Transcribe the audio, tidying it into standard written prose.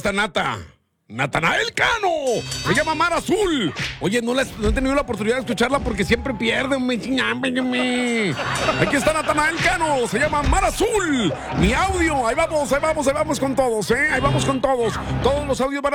está Nata. Natanael Cano, se llama Mar Azul. Oye, no he tenido la oportunidad de escucharla porque siempre pierde. Aquí está Natanael Cano, se llama Mar Azul. Mi audio, ahí vamos con todos, ahí vamos con todos. Todos los audios van a